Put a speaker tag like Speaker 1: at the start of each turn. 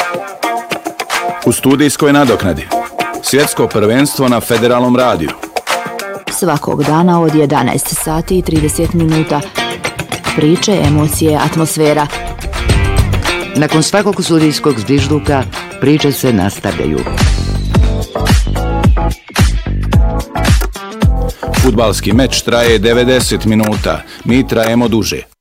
Speaker 1: U studijskoj nadoknadi. Svjetsko prvenstvo na Federalnom radiju.
Speaker 2: Svakog dana od 11 sati i 30 minuta. Priče, emocije, atmosfera.
Speaker 3: Nakon svakog sudijskog zvižduka priče se nastavljaju.
Speaker 1: Fudbalski meč traje 90 minuta, mi trajemo duže.